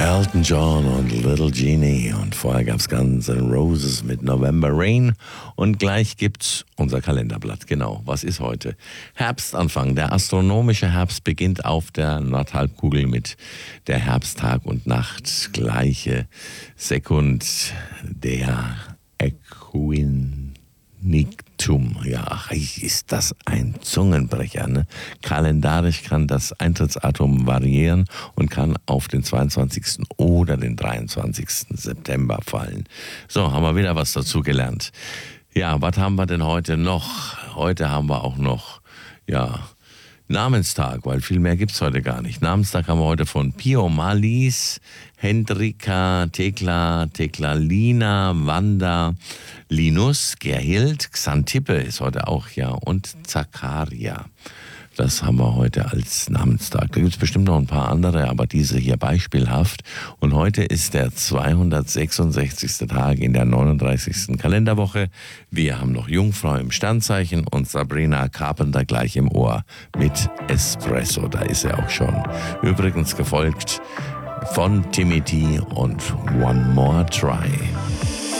Elton John und Little Genie und vorher gab's Guns N' Roses mit November Rain und gleich gibt's unser Kalenderblatt. Genau, was ist heute? Herbstanfang. Der astronomische Herbst beginnt auf der Nordhalbkugel mit der Herbsttag und Nacht. Gleiche Sekund der Äquinoktium. Ja, ach, ist das ein Zungenbrecher. Ne? Kalendarisch kann das Eintrittsdatum variieren und kann auf den 22. oder den 23. September fallen. So, haben wir wieder was dazu gelernt. Ja, was haben wir denn heute noch? Heute haben wir auch noch, Namenstag, weil viel mehr gibt's heute gar nicht. Namenstag haben wir heute von Pio Malis, Hendrika, Tekla, Teklalina, Wanda, Linus, Gerhild, Xantippe ist heute auch, und Zakaria. Das haben wir heute als Namenstag. Da gibt es bestimmt noch ein paar andere, aber diese hier beispielhaft. Und heute ist der 266. Tag in der 39. Kalenderwoche. Wir haben noch Jungfrau im Sternzeichen und Sabrina Carpenter gleich im Ohr mit Espresso. Da ist er auch schon. Übrigens gefolgt von Timmy T und One More Try.